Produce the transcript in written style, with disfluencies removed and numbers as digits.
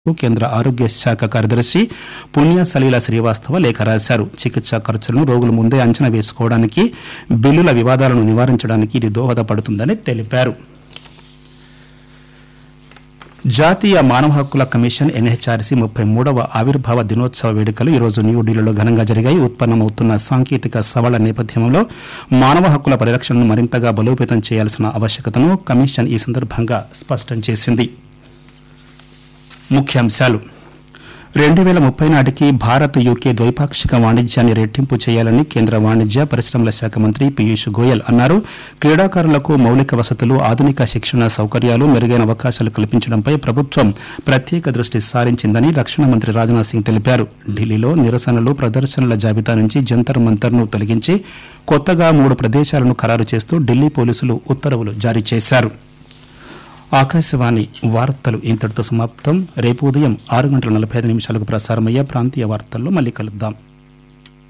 కేంద్ర ఆరోగ్య శాఖ కార్యదర్శి పుణ్య సలీల శ్రీవాస్తవ లేఖ రాశారు. చికిత్సా ఖర్చులను రోగులు ముందే అంచనా వేసుకోవడానికి, బిల్లుల వివాదాలను నివారించడానికి ఇది దోహదపడుతుందని తెలిపారు. జాతీయ మానవ హక్కుల కమిషన్ ఎన్హెచ్ఆర్సీ 33వ ఆవిర్భావ దినోత్సవ వేడుకలు ఈరోజు న్యూఢిల్లీలో ఘనంగా జరిగాయి. ఉత్పన్నమవుతున్న సాంకేతిక సవాళ్ల నేపథ్యంలో మానవ హక్కుల పరిరక్షణను మరింతగా బలోపేతం చేయాల్సిన ఆవశ్యకతను కమిషన్ ఈ సందర్భంగా స్పష్టం చేసింది. ముఖ్యాంశాలు: 2030 నాటికి భారత్ యూకే ద్వైపాక్షిక వాణిజ్యాన్ని రెట్టింపు చేయాలని కేంద్ర వాణిజ్య పరిశ్రమల శాఖ మంత్రి పీయూష్ గోయల్ అన్నారు. క్రీడాకారులకు మౌలిక వసతులు, ఆధునిక శిక్షణ సౌకర్యాలు, మెరుగైన అవకాశాలు కల్పించడంపై ప్రభుత్వం ప్రత్యేక దృష్టి సారించిందని రక్షణ మంత్రి రాజ్నాథ్ సింగ్ తెలిపారు. ఢిల్లీలో నిరసనలు, ప్రదర్శనల జాబితా నుంచి జంతర్ మంతర్ను తొలగించి కొత్తగా 3 ప్రదేశాలను ఖరారు చేస్తూ ఢిల్లీ పోలీసులు ఉత్తర్వులు జారీ చేశారు. ఆకాశవాణి వార్తలు ఇంతటితో సమాప్తం. రేపు ఉదయం 6:45 ప్రసారమయ్యే ప్రాంతీయ వార్తల్లో మళ్ళీ కలుద్దాం.